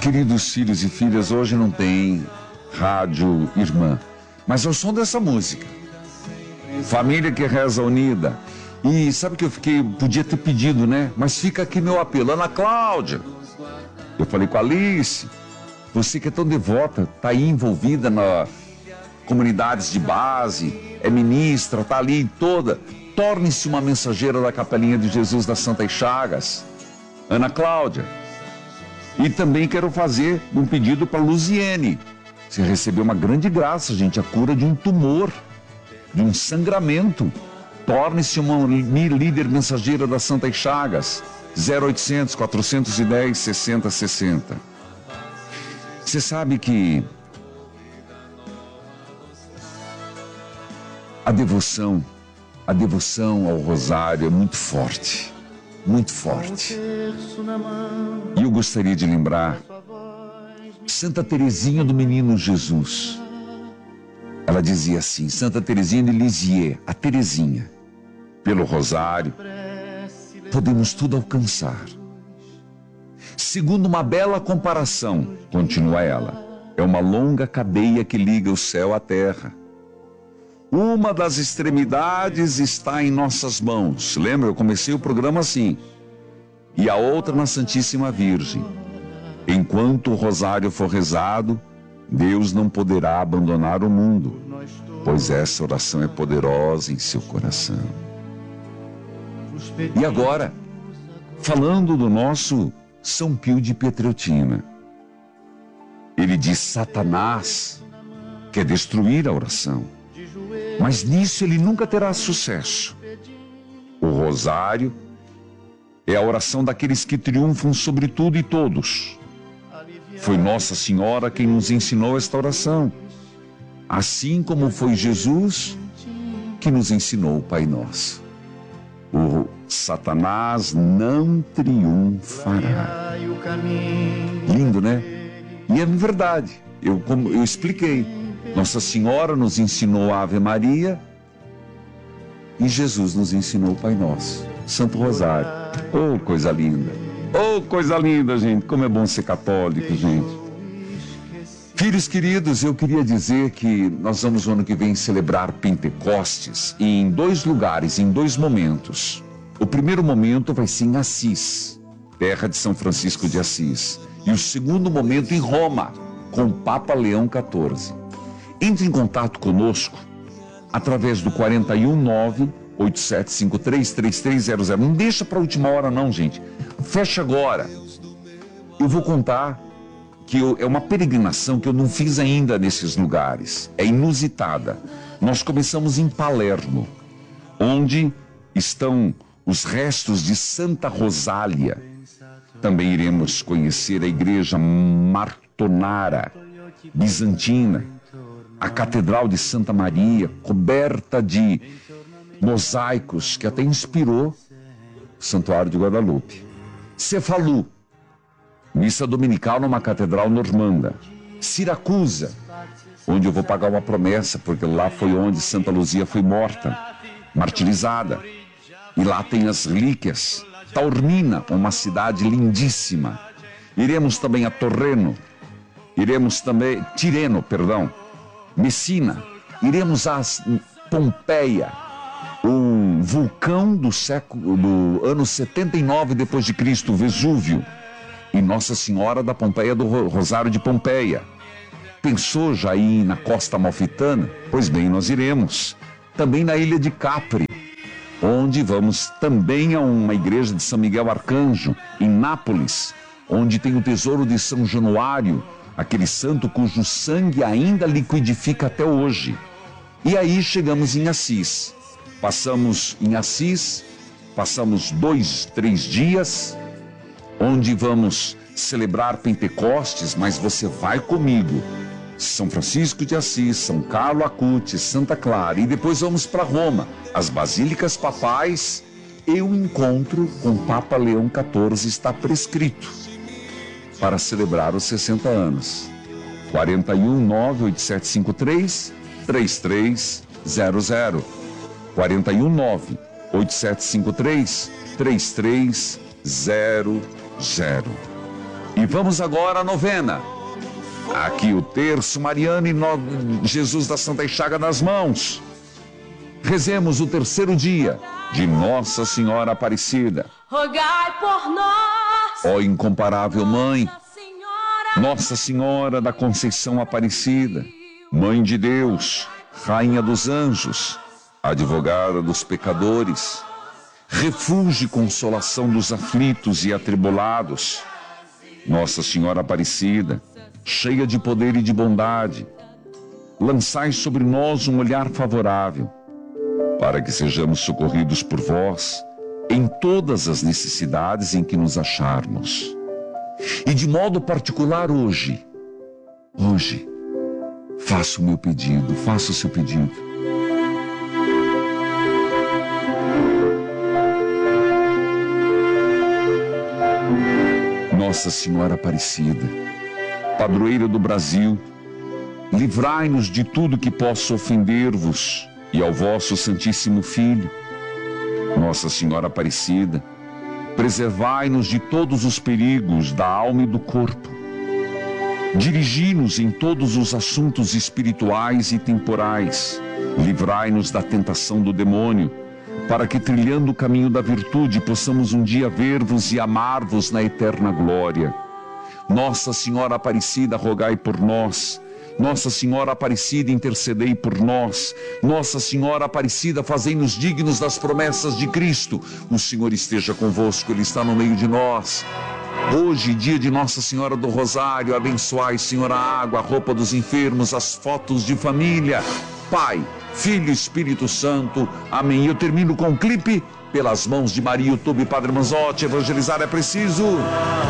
Queridos filhos e filhas, hoje não tem rádio irmã, mas ao som dessa música, família que reza unida. E sabe que podia ter pedido, né? Mas fica aqui meu apelo. Ana Cláudia, eu falei com a Alice, você que é tão devota, tá aí envolvida na comunidades de base, é ministra, tá ali toda, torne-se uma mensageira da Capelinha de Jesus das Santas Chagas. Ana Cláudia. E também quero fazer um pedido para Luziene. Você recebeu uma grande graça, gente, a cura de um tumor, de um sangramento. Torne-se uma líder mensageira das Santas Chagas. 0800 410 6060. Você sabe que a devoção ao rosário é muito forte. Muito forte. E eu gostaria de lembrar Santa Teresinha do Menino Jesus. Ela dizia assim, Santa Teresinha de Lisieux, a Teresinha, pelo rosário, podemos tudo alcançar. Segundo uma bela comparação, continua ela, é uma longa cadeia que liga o céu à terra. Uma das extremidades está em nossas mãos. Lembra? Eu comecei o programa assim. E a outra na Santíssima Virgem. Enquanto o rosário for rezado, Deus não poderá abandonar o mundo, pois essa oração é poderosa em seu coração. E agora, falando do nosso São Pio de Pietrelcina. Ele diz: Satanás quer destruir a oração, mas nisso ele nunca terá sucesso. O rosário é a oração daqueles que triunfam sobre tudo e todos. Foi Nossa Senhora quem nos ensinou esta oração, assim como foi Jesus que nos ensinou o Pai Nosso. O Satanás não triunfará. Lindo, né? E é verdade. Como eu expliquei, Nossa Senhora nos ensinou a Ave Maria e Jesus nos ensinou o Pai Nosso, Santo Rosário. Oh, coisa linda! Oh, coisa linda, gente! Como é bom ser católico, gente! Filhos queridos, eu queria dizer que nós vamos no ano que vem celebrar Pentecostes em 2 lugares, em 2 momentos. O primeiro momento vai ser em Assis, terra de São Francisco de Assis. E o segundo momento em Roma, com o Papa Leão XIV. Entre em contato conosco através do 419-8753-3300. Não deixa para a última hora não, gente. Fecha agora. Eu vou contar que é uma peregrinação que eu não fiz ainda nesses lugares. É inusitada. Nós começamos em Palermo, onde estão os restos de Santa Rosália. Também iremos conhecer a igreja Martonara, bizantina, a Catedral de Santa Maria, coberta de mosaicos, que até inspirou o Santuário de Guadalupe. Cefalu, missa dominical numa catedral normanda. Siracusa, onde eu vou pagar uma promessa, porque lá foi onde Santa Luzia foi morta, martirizada. E lá tem as relíquias. Taormina, uma cidade lindíssima. Iremos também a Tirreno, Messina. Iremos a Pompeia, um vulcão do ano 79 depois de Cristo, Vesúvio, e Nossa Senhora da Pompeia do Rosário de Pompeia. Pensou já ir na Costa Amalfitana? Pois bem, nós iremos. Também na ilha de Capri, onde vamos também a uma igreja de São Miguel Arcanjo, em Nápoles, onde tem o tesouro de São Januário, aquele santo cujo sangue ainda liquidifica até hoje. E aí chegamos em Assis. Passamos em Assis, passamos 2, 3 dias, onde vamos celebrar Pentecostes, mas você vai comigo. São Francisco de Assis, São Carlo Acutis, Santa Clara, e depois vamos para Roma, as basílicas papais. E o encontro com o Papa Leão XIV está prescrito para celebrar os 60 anos. 419-8753-3300. 419-8753-3300. E vamos agora à novena. Aqui o terço mariano e Jesus da Santa Chaga nas mãos. Rezemos o terceiro dia de Nossa Senhora Aparecida. Rogai por nós, Ó incomparável Mãe, Nossa Senhora da Conceição Aparecida, Mãe de Deus, Rainha dos Anjos, advogada dos pecadores, refúgio e consolação dos aflitos e atribulados. Nossa Senhora Aparecida, cheia de poder e de bondade, lançai sobre nós um olhar favorável, para que sejamos socorridos por vós em todas as necessidades em que nos acharmos. E de modo particular hoje, faço o meu pedido, faço o seu pedido. Nossa Senhora Aparecida, padroeira do Brasil, livrai-nos de tudo que possa ofender-vos e ao vosso Santíssimo Filho. Nossa Senhora Aparecida, preservai-nos de todos os perigos da alma e do corpo. Dirigi-nos em todos os assuntos espirituais e temporais. Livrai-nos da tentação do demônio, para que, trilhando o caminho da virtude, possamos um dia ver-vos e amar-vos na eterna glória. Nossa Senhora Aparecida, rogai por nós. Nossa Senhora Aparecida, intercedei por nós. Nossa Senhora Aparecida, fazei-nos dignos das promessas de Cristo. O Senhor esteja convosco, Ele está no meio de nós. Hoje, dia de Nossa Senhora do Rosário, abençoai, Senhor, a água, a roupa dos enfermos, as fotos de família. Pai, Filho e Espírito Santo. Amém. Eu termino com um clipe. Pelas mãos de Maria, YouTube, Padre Manzotti, evangelizar é preciso.